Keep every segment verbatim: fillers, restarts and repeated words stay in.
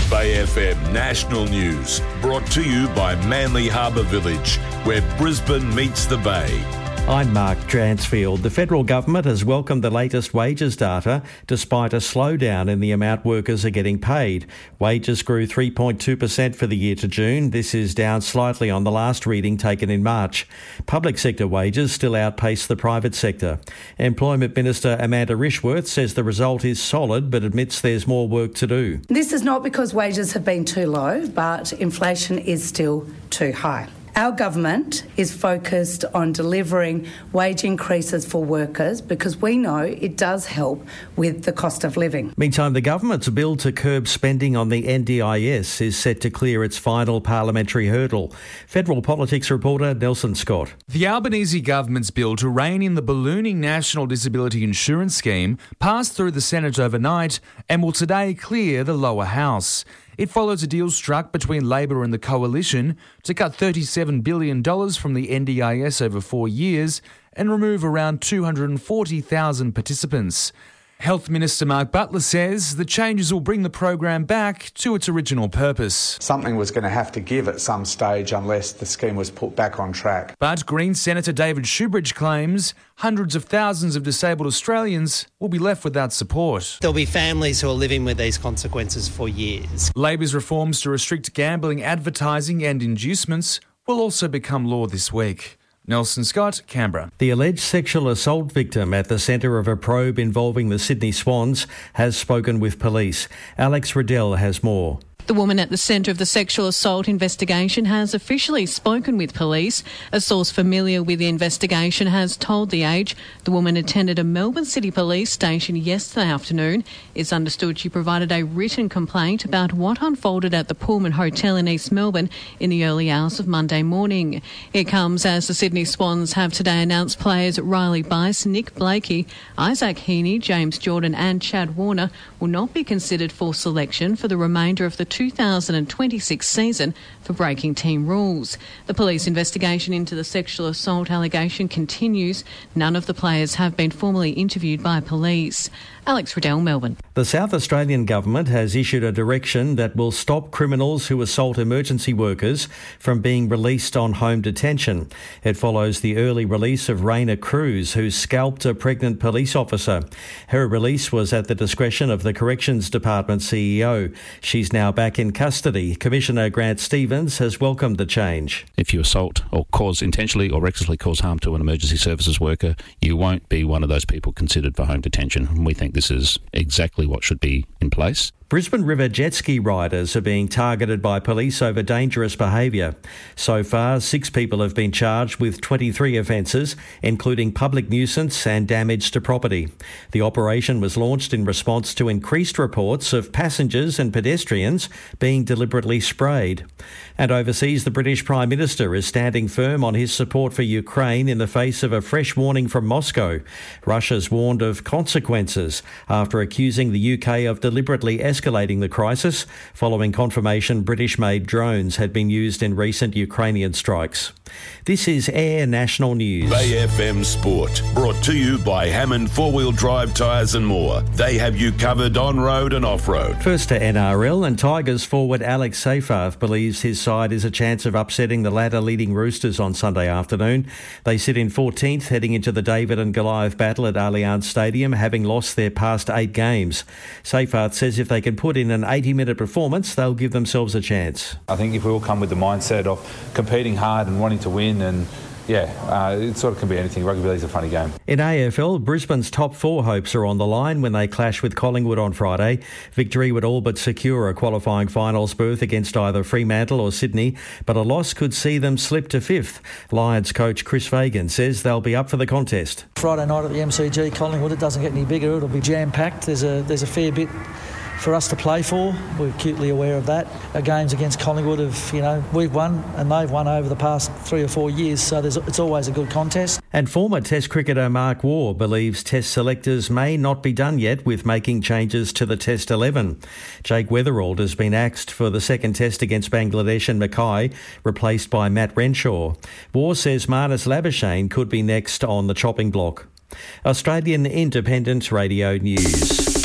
Bay F M National News, brought to you by Manly Harbour Village, where Brisbane meets the Bay. I'm Mark Dransfield. The federal government has welcomed the latest wages data despite a slowdown in the amount workers are getting paid. Wages grew three point two percent for the year to June. This is down slightly on the last reading taken in March. Public sector wages still outpace the private sector. Employment Minister Amanda Rishworth says the result is solid but admits there's more work to do. This is not because wages have been too low, but inflation is still too high. Our government is focused on delivering wage increases for workers because we know it does help with the cost of living. Meantime, the government's bill to curb spending on the N D I S is set to clear its final parliamentary hurdle. Federal politics reporter Nelson Scott. The Albanese government's bill to rein in the ballooning National Disability Insurance Scheme passed through the Senate overnight and will today clear the lower house. It follows a deal struck between Labor and the Coalition to cut thirty-seven billion dollars from the N D I S over four years and remove around two hundred forty thousand participants. Health Minister Mark Butler says the changes will bring the program back to its original purpose. Something was going to have to give at some stage unless the scheme was put back on track. But Green Senator David Shoebridge claims hundreds of thousands of disabled Australians will be left without support. There'll be families who are living with these consequences for years. Labor's reforms to restrict gambling, advertising and inducements will also become law this week. Nelson Scott, Canberra. The alleged sexual assault victim at the centre of a probe involving the Sydney Swans has spoken with police. Alex Riddell has more. The woman at the centre of the sexual assault investigation has officially spoken with police. A source familiar with the investigation has told The Age the woman attended a Melbourne City Police station yesterday afternoon. It's understood she provided a written complaint about what unfolded at the Pullman Hotel in East Melbourne in the early hours of Monday morning. It comes as the Sydney Swans have today announced players Riley Bice, Nick Blakey, Isaac Heaney, James Jordan and Chad Warner will not be considered for selection for the remainder of the two thousand twenty-six season for breaking team rules. The police investigation into the sexual assault allegation continues. None of the players have been formally interviewed by police. Alex Riddell, Melbourne. The South Australian government has issued a direction that will stop criminals who assault emergency workers from being released on home detention. It follows the early release of Raina Cruz, who scalped a pregnant police officer. Her release was at the discretion of the Corrections Department C E O. She's now back in custody. Commissioner Grant Stevens has welcomed the change. If you assault or cause intentionally or recklessly cause harm to an emergency services worker, you won't be one of those people considered for home detention. We think this is exactly what should be in place. Brisbane River jet ski riders are being targeted by police over dangerous behaviour. So far, six people have been charged with twenty-three offences, including public nuisance and damage to property. The operation was launched in response to increased reports of passengers and pedestrians being deliberately sprayed. And overseas, the British Prime Minister is standing firm on his support for Ukraine in the face of a fresh warning from Moscow. Russia's warned of consequences after accusing the U K of deliberately escalating the crisis following confirmation British-made drones had been used in recent Ukrainian strikes. This is Air National News. Bay F M Sport, brought to you by Hammond Four-Wheel Drive Tyres and more. They have you covered on-road and off-road. First to N R L, and Tigers forward Alex Seyfarth believes his side is a chance of upsetting the ladder-leading Roosters on Sunday afternoon. They sit in fourteenth heading into the David and Goliath battle at Allianz Stadium, having lost their past eight games. Seyfarth says if they can put in an eighty-minute performance, they'll give themselves a chance. I think if we all come with the mindset of competing hard and wanting to win, and yeah, uh, it sort of can be anything. Rugby league's a funny game. In A F L, Brisbane's top four hopes are on the line when they clash with Collingwood on Friday. Victory would all but secure a qualifying finals berth against either Fremantle or Sydney, but a loss could see them slip to fifth. Lions coach Chris Fagan says they'll be up for the contest. Friday night at the M C G, Collingwood, it doesn't get any bigger. It'll be jam-packed. There's a, there's a fair bit for us to play for. We're acutely aware of that. Our games against Collingwood have, you know, we've won and they've won over the past three or four years, so there's, it's always a good contest. And former Test cricketer Mark Waugh believes Test selectors may not be done yet with making changes to the Test eleven. Jake Weatherald has been axed for the second Test against Bangladesh and Mackay, replaced by Matt Renshaw. Waugh says Marnus Labuschagne could be next on the chopping block. Australian Independent Radio News.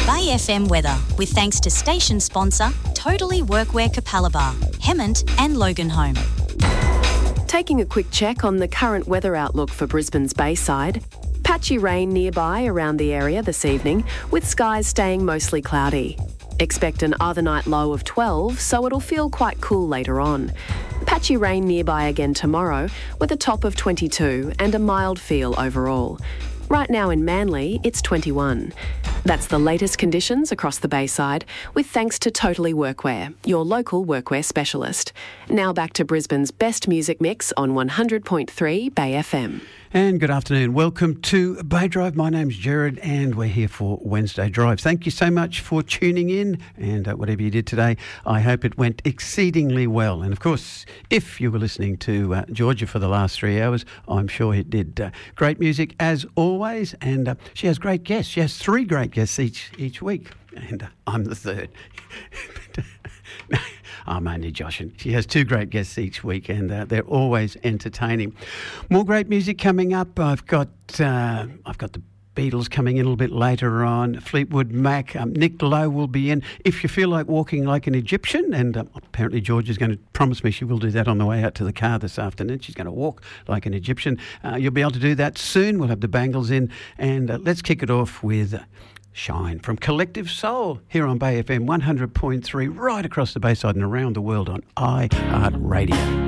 Bay F M weather, with thanks to station sponsor Totally Workwear Capalaba, Hemmant and Loganholme. Taking a quick check on the current weather outlook for Brisbane's Bayside. Patchy rain nearby around the area this evening, with skies staying mostly cloudy. Expect an overnight low of twelve, so it'll feel quite cool later on. Patchy rain nearby again tomorrow, with a top of twenty-two and a mild feel overall. Right now in Manly, it's twenty-one. That's the latest conditions across the Bayside, with thanks to Totally Workwear, your local workwear specialist. Now back to Brisbane's best music mix on one hundred point three Bay F M. And good afternoon. Welcome to Bay Drive. My name's Jared and we're here for Wednesday Drive. Thank you so much for tuning in, and uh, whatever you did today, I hope it went exceedingly well. And of course, if you were listening to uh, Georgia for the last three hours, I'm sure it did. Uh, great music as always, and uh, she has great guests. She has three great guests each each week, and uh, I'm the third. I'm only joshing. She has two great guests each week, and uh, they're always entertaining. More great music coming up. I've got uh, I've got the Beatles coming in a little bit later on. Fleetwood Mac. Um, Nick Lowe will be in. If you feel like walking like an Egyptian, and uh, apparently George is going to promise me she will do that on the way out to the car this afternoon. She's going to walk like an Egyptian. Uh, you'll be able to do that soon. We'll have the Bangles in, and uh, let's kick it off with Uh, Shine from Collective Soul here on Bay F M one hundred point three, right across the Bayside and around the world on iHeartRadio.